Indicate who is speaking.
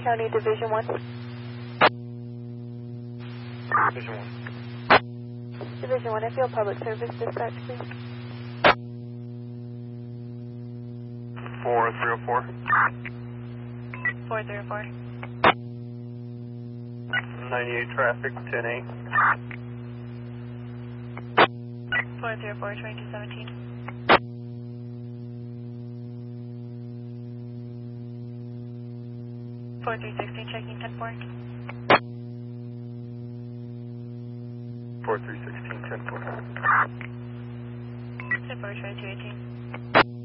Speaker 1: County Division 1.
Speaker 2: Division 1.
Speaker 1: Division 1, I feel public service dispatch, please.
Speaker 2: 4304.
Speaker 1: 4304.
Speaker 2: 98 traffic, 10-8.
Speaker 1: 4304, 2217. 4316, checking 10-4.
Speaker 2: 4316, 10-4.
Speaker 1: 10-4, 2218.